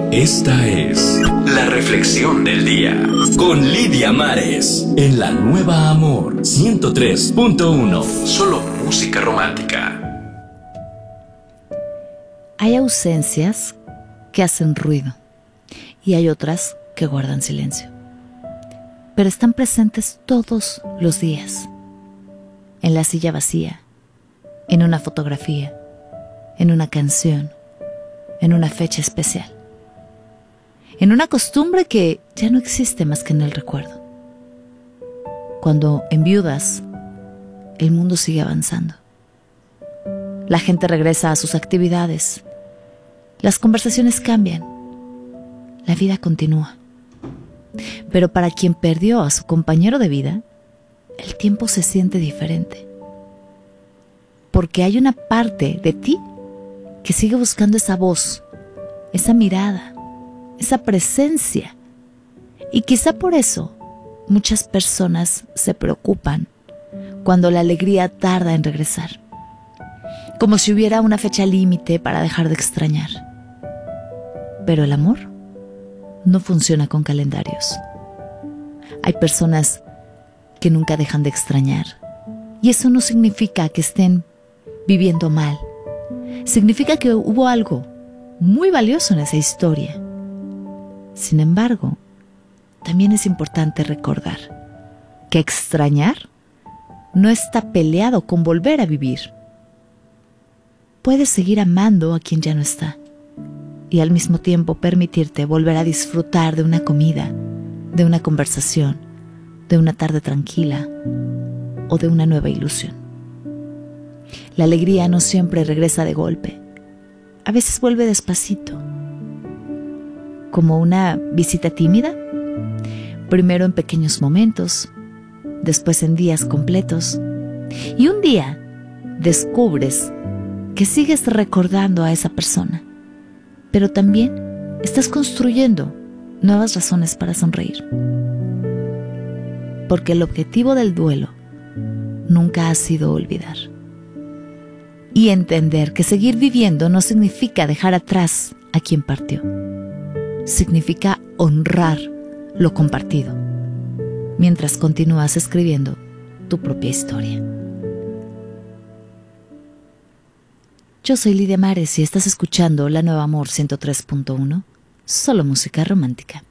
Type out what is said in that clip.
Esta es la reflexión del día con Lidia Mares en la Nueva Amor 103.1. Solo música romántica. Hay ausencias que hacen ruido y hay otras que guardan silencio, pero están presentes todos los días, en la silla vacía, en una fotografía, en una canción, en una fecha especial, en una costumbre que ya no existe más que en el recuerdo. Cuando enviudas, el mundo sigue avanzando. La gente regresa a sus actividades. Las conversaciones cambian. La vida continúa. Pero para quien perdió a su compañero de vida, el tiempo se siente diferente. Porque hay una parte de ti que sigue buscando esa voz, esa mirada, esa presencia. Y quizá por eso muchas personas se preocupan cuando la alegría tarda en regresar, como si hubiera una fecha límite para dejar de extrañar. Pero el amor no funciona con calendarios. Hay personas que nunca dejan de extrañar, y eso no significa que estén viviendo mal. Significa que hubo algo muy valioso en esa historia. Sin embargo, también es importante recordar que extrañar no está peleado con volver a vivir. Puedes seguir amando a quien ya no está y al mismo tiempo permitirte volver a disfrutar de una comida, de una conversación, de una tarde tranquila o de una nueva ilusión. La alegría no siempre regresa de golpe. A veces vuelve despacito, como una visita tímida, primero en pequeños momentos, después en días completos, y un día descubres que sigues recordando a esa persona, pero también estás construyendo nuevas razones para sonreír. Porque el objetivo del duelo nunca ha sido olvidar. Y entender que seguir viviendo no significa dejar atrás a quien partió. Significa honrar lo compartido, mientras continúas escribiendo tu propia historia. Yo soy Lidia Mares y estás escuchando La Nueva Amor 103.1, solo música romántica.